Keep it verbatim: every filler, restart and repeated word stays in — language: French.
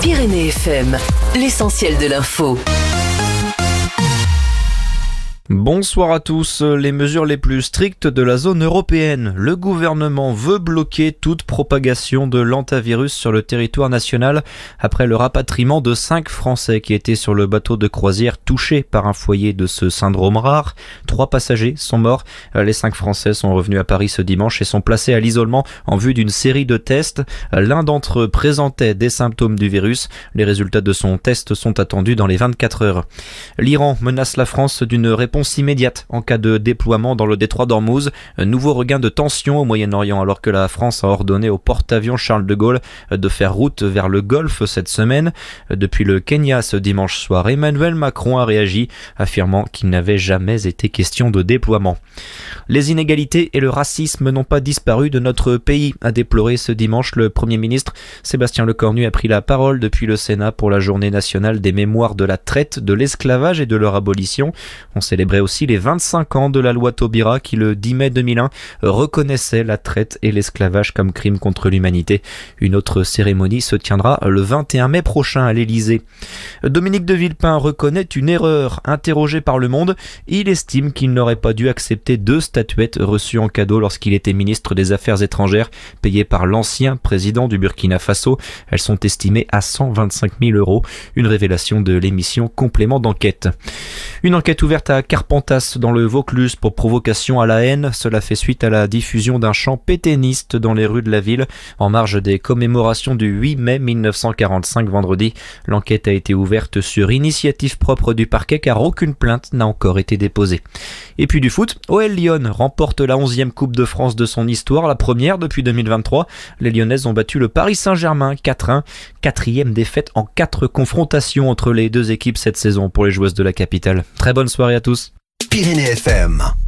Pyrénées F M, l'essentiel de l'info. Bonsoir à tous. Les mesures les plus strictes de la zone européenne. Le gouvernement veut bloquer toute propagation de l'hantavirus sur le territoire national après le rapatriement de cinq Français qui étaient sur le bateau de croisière touchés par un foyer de ce syndrome rare. Trois passagers sont morts. Les cinq Français sont revenus à Paris ce dimanche et sont placés à l'isolement en vue d'une série de tests. L'un d'entre eux présentait des symptômes du virus. Les résultats de son test sont attendus dans les vingt-quatre heures. L'Iran menace la France d'une réponse immédiate en cas de déploiement dans le détroit d'Ormuz. Un nouveau regain de tension au Moyen-Orient alors que la France a ordonné au porte-avions Charles de Gaulle de faire route vers le Golfe cette semaine. Depuis le Kenya ce dimanche soir, Emmanuel Macron a réagi, affirmant qu'il n'avait jamais été question de déploiement. Les inégalités et le racisme n'ont pas disparu de notre pays, a déploré ce dimanche le Premier ministre. Sébastien Lecornu a pris la parole depuis le Sénat pour la journée nationale des mémoires de la traite, de l'esclavage et de leur abolition. On célébrait aussi les vingt-cinq ans de la loi Taubira qui, le dix mai deux mille un, reconnaissait la traite et l'esclavage comme crime contre l'humanité. Une autre cérémonie se tiendra le vingt et un mai prochain à l'Élysée. Dominique de Villepin reconnaît une erreur. Interrogé par Le Monde, il estime qu'il n'aurait pas dû accepter deux statuettes reçues en cadeau lorsqu'il était ministre des Affaires étrangères, payées par l'ancien président du Burkina Faso. Elles sont estimées à cent vingt-cinq mille euros. Une révélation de l'émission Complément d'enquête. Une enquête ouverte à Carpentas dans le Vaucluse pour provocation à la haine. Cela fait suite à la diffusion d'un chant pétainiste dans les rues de la ville en marge des commémorations du huit mai mille neuf cent quarante-cinq vendredi. L'enquête a été ouverte sur initiative propre du parquet car aucune plainte n'a encore été déposée. Et puis du foot, O L Lyon remporte la onzième Coupe de France de son histoire, la première depuis deux mille vingt-trois. Les Lyonnaises ont battu le Paris Saint-Germain quatre un. Quatrième défaite en quatre confrontations entre les deux équipes cette saison pour les joueuses de la capitale. Très bonne soirée à tous. Pyrénées F M.